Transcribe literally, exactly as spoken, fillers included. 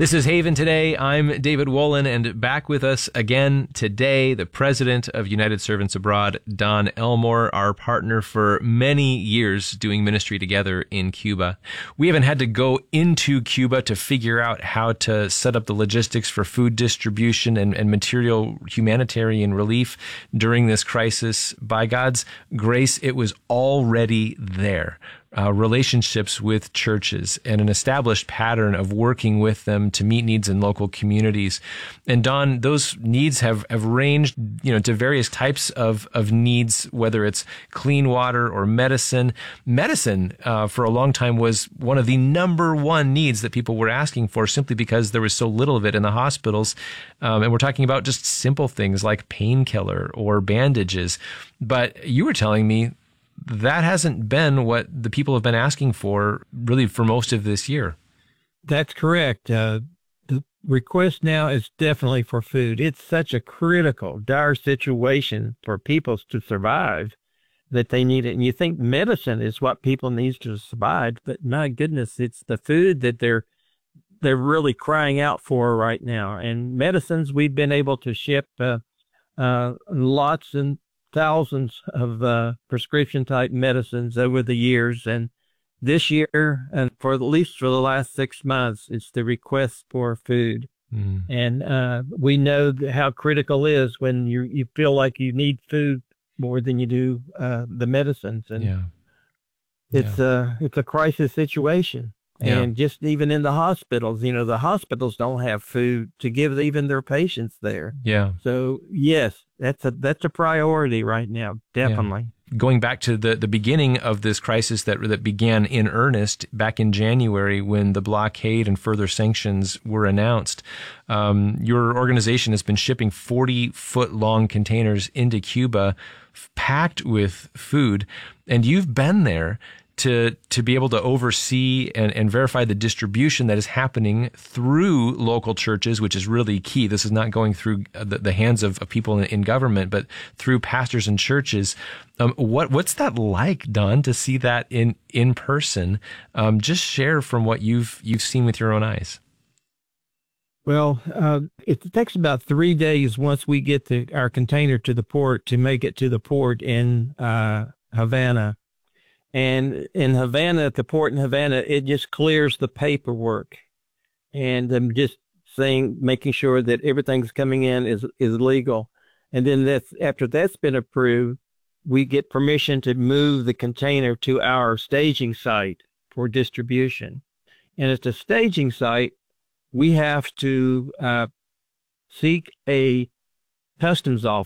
This is Haven Today. I'm David Wolin, and back with us again today, the president of United Servants Abroad, Don Elmore, our partner for many years doing ministry together in Cuba. We haven't had to go into Cuba to figure out how to set up the logistics for food distribution and, and material humanitarian relief during this crisis. By God's grace, it was already there. Uh, relationships with churches and an established pattern of working with them to meet needs in local communities. And Don, those needs have, have ranged, you know, to various types of, of needs, whether it's clean water or medicine. Medicine, uh, for a long time was one of the number one needs that people were asking for simply because there was so little of it in the hospitals. Um, and we're talking about just simple things like painkiller or bandages. But you were telling me that hasn't been what the people have been asking for really for most of this year. That's correct. Uh, the request now is definitely for food. It's such a critical, dire situation for people to survive that they need it. And you think medicine is what people need to survive, but my goodness, it's the food that they're they're really crying out for right now. And medicines, we've been able to ship uh, uh, lots and thousands of uh, prescription-type medicines over the years. And this year, and for at least for the last six months, it's the request for food. Mm. And uh, we know how critical it is when you, you feel like you need food more than you do uh, the medicines. And yeah. it's, yeah. Uh, it's a crisis situation. Yeah. And just even in the hospitals, you know, the hospitals don't have food to give even their patients there. Yeah. So, yes, that's a that's a priority right now, definitely. Yeah. Going back to the, the beginning of this crisis that that began in earnest back in January when the blockade and further sanctions were announced, um, your organization has been shipping forty-foot-long containers into Cuba packed with food, and you've been there to to be able to oversee and, and verify the distribution that is happening through local churches, which is really key. This is not going through the, the hands of, of people in, in government, but through pastors and churches. Um, what what's that like, Don, to see that in in person? Um, just share from what you've you've seen with your own eyes. Well, uh, it takes about three days once we get the, our container to the port to make it to the port in uh, Havana. And in Havana, at the port in Havana, it just clears the paperwork. And I'm just saying, making sure that everything's coming in is, is legal. And then that's, after that's been approved, we get permission to move the container to our staging site for distribution. And at the staging site, we have to uh, seek a customs officer